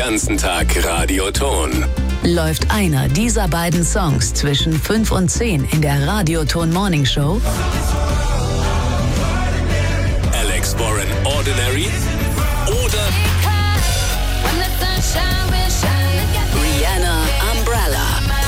ganzen Tag Radioton. Läuft einer dieser beiden Songs zwischen 5 und 10 in der Radioton Morning Show? Alex Warren Ordinary oder Rihanna Umbrella.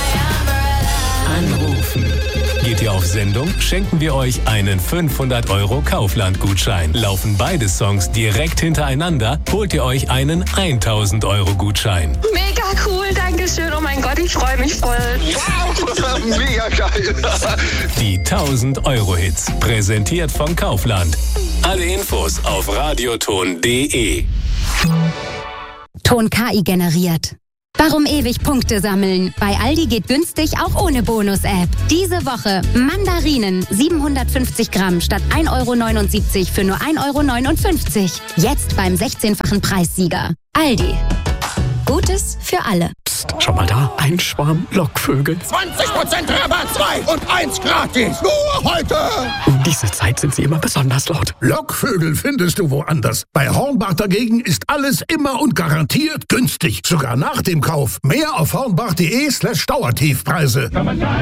Anrufen. geht ihr auf Sendung, schenken wir euch einen 500 € Kaufland-Gutschein. Laufen beide Songs direkt hintereinander, holt ihr euch einen 1000 € Gutschein. Mega cool, danke schön. Oh mein Gott, ich freue mich voll. Wow, mega geil. Die 1000 € Hits, präsentiert von Kaufland. Alle Infos auf radioton.de. Ton KI generiert. Warum ewig Punkte sammeln? Bei Aldi geht günstig auch ohne Bonus-App. Diese Woche Mandarinen 750 Gramm statt 1,79 € für nur 1,59 €. Jetzt beim 16-fachen Preissieger. Aldi. Gutes für alle. Psst, schau mal da. Ein Schwarm Lockvögel. 20% Rabatt, 2 und 1 gratis. Nur heute. Um diese Zeit sind sie immer besonders laut. Lockvögel findest du woanders. Bei Hornbach dagegen ist alles immer und garantiert günstig. Sogar nach dem Kauf. Mehr auf hornbach.de/Dauertiefpreise.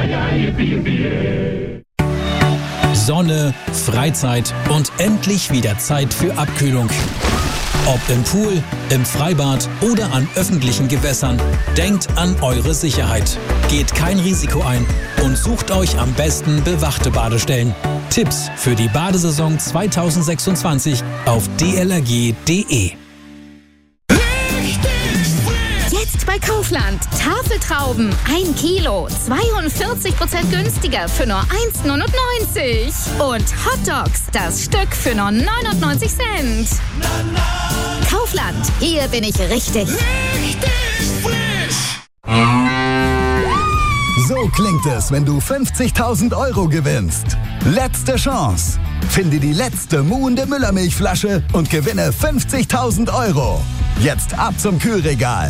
Sonne, Freizeit und endlich wieder Zeit für Abkühlung. Ob im Pool, im Freibad oder an öffentlichen Gewässern, denkt an eure Sicherheit. Geht kein Risiko ein und sucht euch am besten bewachte Badestellen. Tipps für die Badesaison 2026 auf dlrg.de. Jetzt bei Kaufland. Tafeltrauben 1 Kilo, 42% günstiger für nur 1,99 €. Und Hotdogs, das Stück für nur 99 Cent. Kaufland, hier bin ich richtig. So klingt es, wenn du 50.000 € gewinnst. Letzte Chance. Finde die letzte muhende Müllermilchflasche und gewinne 50.000 €. Jetzt ab zum Kühlregal.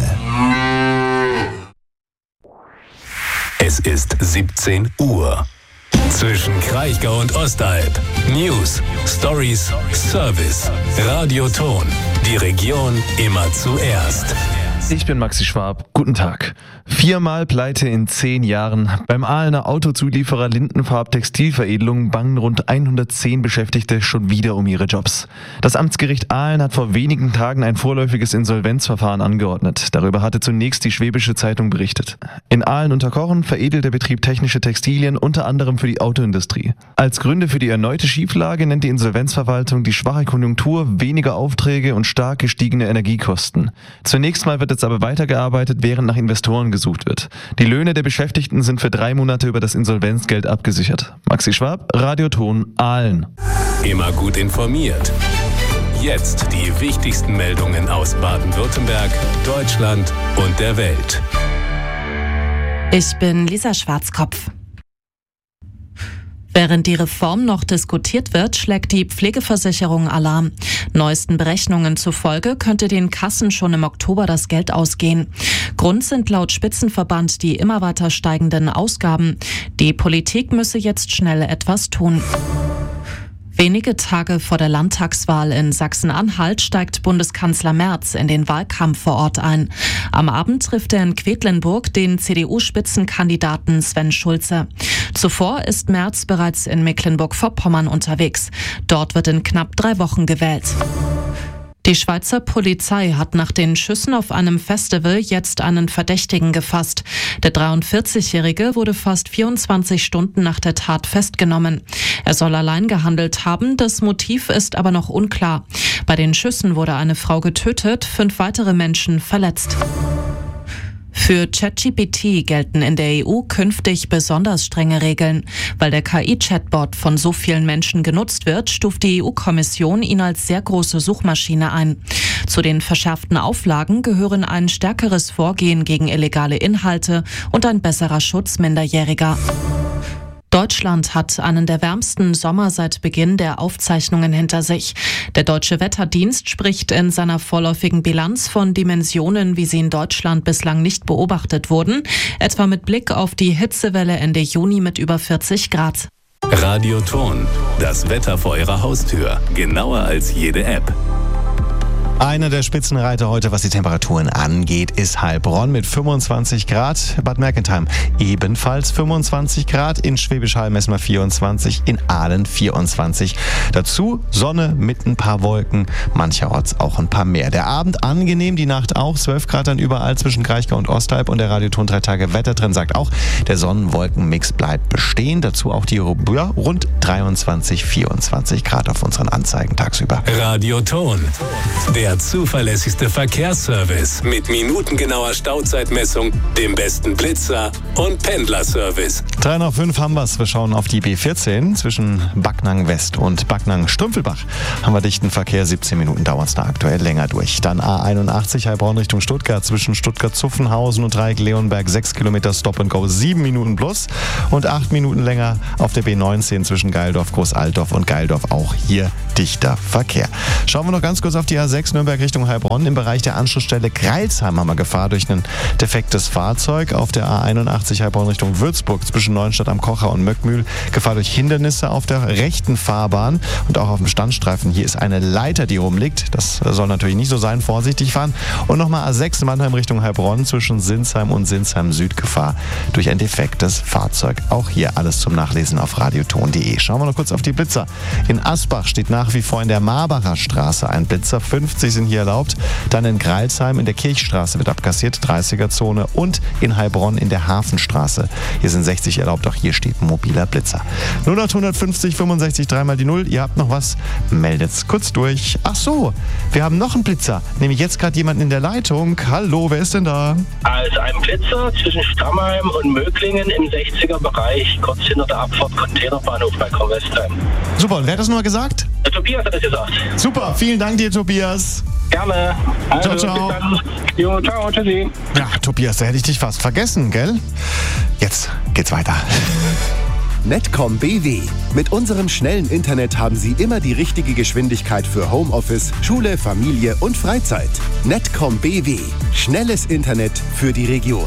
Es ist 17 Uhr. Zwischen Kraichgau und Ostalb. News, Stories, Service. Radioton. Die Region immer zuerst. Ich bin Maxi Schwab. Guten Tag. 4-mal Pleite in 10 Jahren. Beim Ahlener Autozulieferer Lindenfarb Textilveredelung bangen rund 110 Beschäftigte schon wieder um ihre Jobs. Das Amtsgericht Ahlen hat vor wenigen Tagen ein vorläufiges Insolvenzverfahren angeordnet. Darüber hatte zunächst die Schwäbische Zeitung berichtet. In Ahlen unter Kochen veredelt der Betrieb technische Textilien, unter anderem für die Autoindustrie. Als Gründe für die erneute Schieflage nennt die Insolvenzverwaltung die schwache Konjunktur, weniger Aufträge und stark gestiegene Energiekosten. Zunächst mal wird jetzt aber weitergearbeitet, während nach Investoren gesucht wird. Die Löhne der Beschäftigten sind für 3 Monate über das Insolvenzgeld abgesichert. Maxi Schwab, Radioton, Ahlen. Immer gut informiert. Jetzt die wichtigsten Meldungen aus Baden-Württemberg, Deutschland und der Welt. Ich bin Lisa Schwarzkopf. Während die Reform noch diskutiert wird, schlägt die Pflegeversicherung Alarm. Neuesten Berechnungen zufolge könnte den Kassen schon im Oktober das Geld ausgehen. Grund sind laut Spitzenverband die immer weiter steigenden Ausgaben. Die Politik müsse jetzt schnell etwas tun. Wenige Tage vor der Landtagswahl in Sachsen-Anhalt steigt Bundeskanzler Merz in den Wahlkampf vor Ort ein. Am Abend trifft er in Quedlinburg den CDU-Spitzenkandidaten Sven Schulze. Zuvor ist Merz bereits in Mecklenburg-Vorpommern unterwegs. Dort wird in knapp 3 Wochen gewählt. Die Schweizer Polizei hat nach den Schüssen auf einem Festival jetzt einen Verdächtigen gefasst. Der 43-Jährige wurde fast 24 Stunden nach der Tat festgenommen. Er soll allein gehandelt haben, das Motiv ist aber noch unklar. Bei den Schüssen wurde eine Frau getötet, 5 weitere Menschen verletzt. Für ChatGPT gelten in der EU künftig besonders strenge Regeln. Weil der KI-Chatbot von so vielen Menschen genutzt wird, stuft die EU-Kommission ihn als sehr große Suchmaschine ein. Zu den verschärften Auflagen gehören ein stärkeres Vorgehen gegen illegale Inhalte und ein besserer Schutz Minderjähriger. Deutschland hat einen der wärmsten Sommer seit Beginn der Aufzeichnungen hinter sich. Der Deutsche Wetterdienst spricht in seiner vorläufigen Bilanz von Dimensionen, wie sie in Deutschland bislang nicht beobachtet wurden, etwa mit Blick auf die Hitzewelle Ende Juni mit über 40 Grad. Radioton. Das Wetter vor Ihrer Haustür. Genauer als jede App. Einer der Spitzenreiter heute, was die Temperaturen angeht, ist Heilbronn mit 25 Grad. Bad Mergentheim ebenfalls 25 Grad. In Schwäbisch Hall messen wir 24, in Aalen 24. Dazu Sonne mit ein paar Wolken, mancherorts auch ein paar mehr. Der Abend angenehm, die Nacht auch. 12 Grad dann überall zwischen Kraichgau und Ostalb. Und der Radioton 3 Tage Wetter drin sagt auch, der Sonnenwolkenmix bleibt bestehen. Dazu auch die rund 23, 24 Grad auf unseren Anzeigen tagsüber. Radioton, der zuverlässigste Verkehrsservice mit minutengenauer Stauzeitmessung, dem besten Blitzer und Pendlerservice. 3 nach 5 haben wir's. Wir schauen auf die B14 zwischen Backnang West und Backnang Strümpfelbach. Haben wir dichten Verkehr, 17 Minuten dauert es da aktuell länger durch. Dann A81 Heilbronn Richtung Stuttgart zwischen Stuttgart-Zuffenhausen und Dreieck Leonberg 6 Kilometer Stop and Go, 7 Minuten plus und 8 Minuten länger auf der B19 zwischen Geildorf, Großaltdorf und Geildorf. Auch hier dichter Verkehr. Schauen wir noch ganz kurz auf die A6 Nürnberg Richtung Heilbronn. Im Bereich der Anschlussstelle Greilsheim haben wir Gefahr durch ein defektes Fahrzeug. Auf der A81 Heilbronn Richtung Würzburg zwischen Neuenstadt am Kocher und Möckmühl Gefahr durch Hindernisse auf der rechten Fahrbahn und auch auf dem Standstreifen. Hier ist eine Leiter, die rumliegt. Das soll natürlich nicht so sein. Vorsichtig fahren. Und nochmal A6 Mannheim Richtung Heilbronn zwischen Sinsheim und Sinsheim Süd Gefahr durch ein defektes Fahrzeug. Auch hier alles zum Nachlesen auf radioton.de. Schauen wir noch kurz auf die Blitzer. In Asbach steht nach wie vor in der Marbacher Straße ein Blitzer. 50 sind hier erlaubt. Dann in Greilsheim in der Kirchstraße wird abkassiert, 30er-Zone. Und in Heilbronn in der Hafenstraße. Hier sind 60 erlaubt, auch hier steht ein mobiler Blitzer. 0850 65 3 mal die 0. Ihr habt noch was? Meldet's kurz durch. Ach so, wir haben noch einen Blitzer. Nämlich jetzt gerade jemanden in der Leitung. Hallo, wer ist denn da? Also ein Blitzer zwischen Stammheim und Möglingen im 60er-Bereich, kurz hinter der Abfahrt Containerbahnhof bei Kornwestheim. Super, und wer hat das nochmal gesagt? Der Tobias hat das gesagt. Super, vielen Dank dir, Tobias. Gerne. Also, ciao, ciao. Bis dann. Jo, ciao, tschüssi. Ja, Tobias, da hätte ich dich fast vergessen, gell? Jetzt geht's weiter. Netcom BW. Mit unserem schnellen Internet haben Sie immer die richtige Geschwindigkeit für Homeoffice, Schule, Familie und Freizeit. Netcom BW. Schnelles Internet für die Region.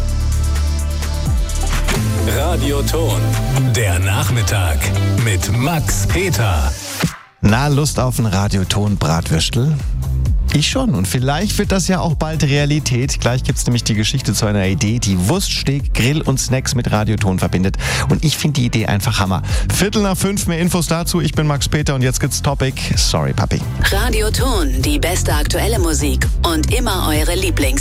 Radioton, der Nachmittag mit Max Peter. Na, Lust auf einen Radioton-Bratwürstel? Ich schon. Und vielleicht wird das ja auch bald Realität. Gleich gibt's nämlich die Geschichte zu einer Idee, die Wurststeak, Grill und Snacks mit Radioton verbindet. Und ich finde die Idee einfach Hammer. 4:45, mehr Infos dazu. Ich bin Max Peter und jetzt gibt's Topic. Sorry, Papi. Radioton, die beste aktuelle Musik und immer eure Lieblings